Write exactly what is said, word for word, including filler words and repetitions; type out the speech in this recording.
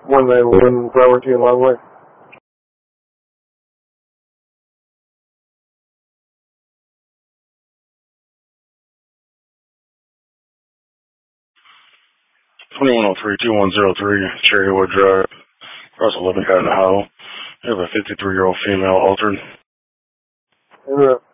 one nine one Broward T Longway. twenty-one oh three, two one oh three, Cherrywood Drive, Russell Lippincott, Ohio. You have a fifty-three-year-old female altered. Yeah.